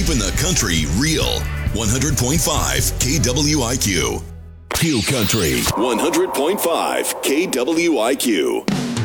Keeping the country real. 100.5 KWIQ. Q Country. 100.5 KWIQ.